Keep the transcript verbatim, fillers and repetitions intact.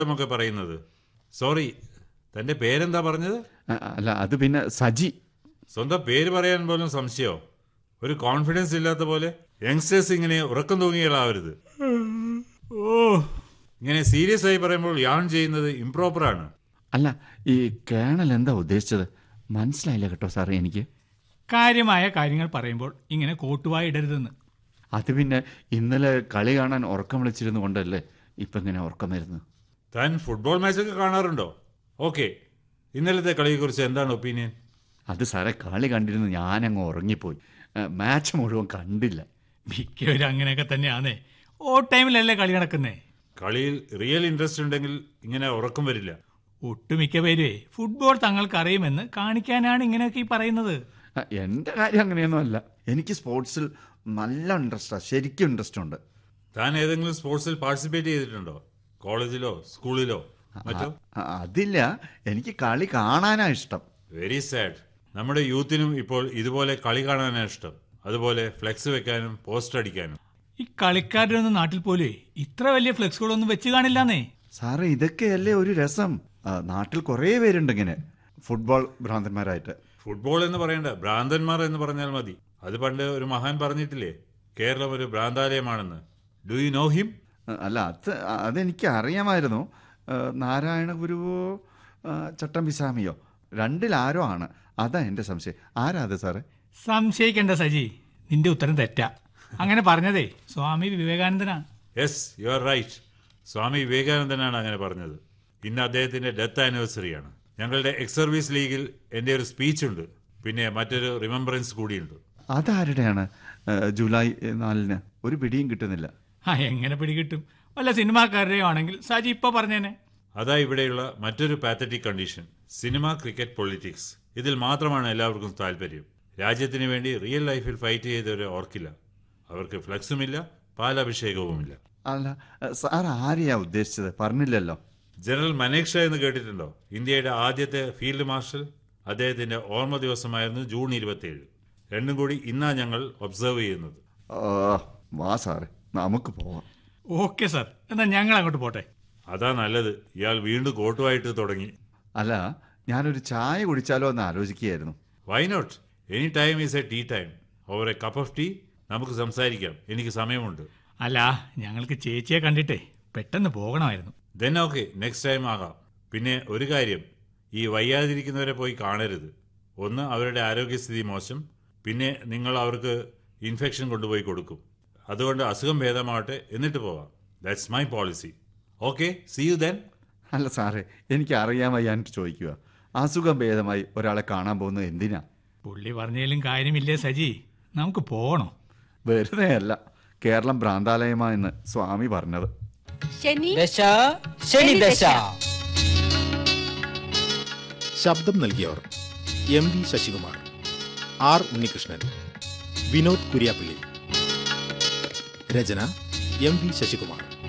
ഒക്കെ പറയുന്നത്? സോറി, തന്റെ പേരെന്താ പറഞ്ഞത്? അല്ല, അത് പിന്നെ സജി. സ്വന്തം പേര് പറയാൻ പോലും സംശയമോ? ഒരു കോൺഫിഡൻസ് ഇല്ലാത്ത പോലെ. യങ്സ്റ്റേഴ്സ് ഇങ്ങനെ ഉറക്കം തൂങ്ങിയാലാവരുത്. ഓ, ഇങ്ങനെ സീരിയസ് ആയി പറയുമ്പോൾ യാൺ ചെയ്യുന്നത് ഇംപ്രോപ്പറാണ്. അല്ല, ഈ കേണൽ എന്താ ഉദ്ദേശിച്ചത്? മനസ്സിലായില്ല കേട്ടോ സാറേ എനിക്ക്. കാര്യമായ കാര്യങ്ങൾ പറയുമ്പോൾ ഇങ്ങനെ കോട്ടുവായി ഇടരുതെന്ന്. അത് പിന്നെ ഇന്നലെ കളി കാണാൻ ഉറക്കം വിളിച്ചിരുന്നു കൊണ്ടല്ലേ ഇപ്പം ഇങ്ങനെ ഉറക്കം വരുന്നത്. താൻ ഫുട്ബോൾ മാച്ചൊക്കെ കാണാറുണ്ടോ? ഓക്കെ, ഇന്നലത്തെ കളിയെക്കുറിച്ച് എന്താണ് ഒപ്പീനിയൻ? അത് സാറേ, കളി കണ്ടിരുന്നു ഞാനങ്ങ് ഉറങ്ങിപ്പോയി. മാച്ച് മുഴുവൻ കണ്ടില്ല. മിക്കവരും അങ്ങനെയൊക്കെ തന്നെയാണേ. ഓ ടൈമിലല്ലേ കളി നടക്കുന്നേ. കളിയിൽ റിയൽ ഇൻട്രസ്റ്റ് ഉണ്ടെങ്കിൽ ഇങ്ങനെ ഉറക്കം വരില്ല. ഒട്ടുമിക്ക പേരുവേ ഫുട്ബോൾ തങ്ങൾക്ക് അറിയുമെന്ന് കാണിക്കാനാണ് ഇങ്ങനെയൊക്കെ ഈ പറയുന്നത്. എൻ്റെ കാര്യം അങ്ങനെയൊന്നും അല്ല. എനിക്ക് സ്പോർട്സിൽ നല്ല ഇൻട്രസ്റ്റാണ്, ശരിക്കും ഇൻട്രസ്റ്റ് ഉണ്ട്. താൻ ഏതെങ്കിലും സ്പോർട്സിൽ പാർട്ടിസിപ്പേറ്റ് ചെയ്തിട്ടുണ്ടോ? കോളേജിലോ സ്കൂളിലോ മറ്റോ? അതില്ല, എനിക്ക് കളി കാണാനാ ഇഷ്ടം. Very sad. നമ്മുടെ യൂത്തിനും ഇപ്പോൾ ഇതുപോലെ കളി കാണാനാണ് ഇഷ്ടം. അതുപോലെ ഫ്ലെക്സ് വെക്കാനും പോസ്റ്റർ അടിക്കാനും. ഈ കളിക്കാരൊന്നും നാട്ടിൽ പോലെ ഇത്ര വലിയ ഫ്ലെക്സുകളൊന്നും വെച്ച് കാണില്ലാന്നേ. സാറേ, ഇതൊക്കെയല്ലേ ഒരു രസം. നാട്ടിൽ കുറേ പേരുണ്ട് ഇങ്ങനെ ഫുട്ബോൾ ഭ്രാന്തന്മാരായിട്ട്. ഫുട്ബോൾ എന്ന് പറയണ്ട, ഭ്രാന്തന്മാർ എന്ന് പറഞ്ഞാൽ മതി. അത് പണ്ട് ഒരു മഹാൻ പറഞ്ഞിട്ടില്ലേ, കേരളം ഒരു ഭ്രാന്താലയമാണെന്ന്. Do you know him? അല്ല, അത് അതെനിക്ക് അറിയാമായിരുന്നു. നാരായണ ഗുരുവോ ചട്ടമ്പിസ്വാമിയോ രണ്ടിലാരോ ആണ്. അതാ എൻ്റെ സംശയം. ആരാ അത് സാറേ? സംശയിക്കേണ്ട സജി, നിന്റെ ഉത്തരം തെറ്റാ. അങ്ങനെ പറഞ്ഞതേ സ്വാമി വിവേകാനന്ദനാ. Yes, you are right. സ്വാമി വിവേകാനന്ദനാണ് അങ്ങനെ പറഞ്ഞത്. ഇന്ന് അദ്ദേഹത്തിന്റെ ഡെത്ത് ആനിവേഴ്സറിയാണ്. ഞങ്ങളുടെ എക്സ് സർവീസ് ലീഗിൽ എൻ്റെ ഒരു സ്പീച്ച് ഉണ്ട്, പിന്നെ മറ്റൊരു റിമംബറൻസ് കൂടിയുണ്ട്. അതാരുടെയാണ്? ജൂലൈ നാലിന് ഒരു പിടിയും കിട്ടുന്നില്ല. ആ, എങ്ങനെ പിടികിട്ടും? വല്ല സിനിമാക്കാരുടെയോ ആണെങ്കിൽ സജി ഇപ്പൊ പറഞ്ഞേനെ. അതാ ഇവിടെയുള്ള മറ്റൊരു pathetic condition, cinema, cricket, politics. ഇതിൽ മാത്രമാണ് എല്ലാവർക്കും താല്പര്യം. രാജ്യത്തിന് വേണ്ടി റിയൽ ലൈഫിൽ ഫൈറ്റ് ചെയ്തവരെ ഓർക്കില്ല. അവർക്ക് ഫ്ലക്സുമില്ല, പാലഭിഷേകവുമില്ല. അല്ല സാർ, ആരെയാ ഉദ്ദേശിച്ചത്? പറഞ്ഞില്ലല്ലോ. ജനറൽ മനേക്ഷ എന്ന് കേട്ടിട്ടുണ്ടോ? ഇന്ത്യയുടെ ആദ്യത്തെ ഫീൽഡ് മാർഷൽ. അദ്ദേഹത്തിന്റെ ഓർമ്മ ദിവസമായിരുന്നു ജൂൺ ഇരുപത്തിയേഴ്. രണ്ടും കൂടി ഇന്നാ ഞങ്ങൾ ഒബ്സർവ് ചെയ്യുന്നത്. വാ സാറേ, നമുക്ക് പോവാം. ഓക്കെ സാർ, എന്നാൽ ഞങ്ങൾ അങ്ങോട്ട് പോട്ടെ. അതാ നല്ലത്. ഇയാൾ വീണ്ടും കോട്ടുമായിട്ട് തുടങ്ങി. അല്ല, ഞാനൊരു ചായ കുടിച്ചാലോ എന്ന് ആലോചിക്കുകയായിരുന്നു. Why not? Any time is A tea time. Over A cup of tea. നമുക്ക് സംസാരിക്കാം, എനിക്ക് സമയമുണ്ട്. അല്ല, ഞങ്ങൾക്ക് ചേച്ചിയെ കണ്ടിട്ടേ പെട്ടെന്ന് പോകണമായിരുന്നു. ദെൻ ഓക്കെ, നെക്സ്റ്റ് ടൈം ആകാം. പിന്നെ ഒരു കാര്യം, ഈ വയ്യാതിരിക്കുന്നവരെ പോയി കാണരുത്. ഒന്ന്, അവരുടെ ആരോഗ്യസ്ഥിതി മോശം. പിന്നെ നിങ്ങൾ അവർക്ക് ഇൻഫെക്ഷൻ കൊണ്ടുപോയി കൊടുക്കും. അതുകൊണ്ട് അസുഖം ഭേദമാവട്ടെ, എന്നിട്ട് പോവാം. That's my policy. Okay, see you then. അല്ല സാറേ, എനിക്ക് അറിയാൻ വയ്യാനിട്ട് ചോദിക്കുക. അസുഖം ഭേദമായി ഒരാളെ കാണാൻ പോകുന്നത് എന്തിനാ? പുള്ളി പറഞ്ഞാലും കാര്യമില്ലേ സജി, നമുക്ക് പോകണം. വെറുതെ അല്ല, കേരളം ഭ്രാന്താലയമാ എന്ന് സ്വാമി പറഞ്ഞത്. ശബ്ദം നൽകിയവർ M V Sasikumar, R Unnikrishnan, Vinod Kuriappally. രചന എം വി ശശികുമാർ.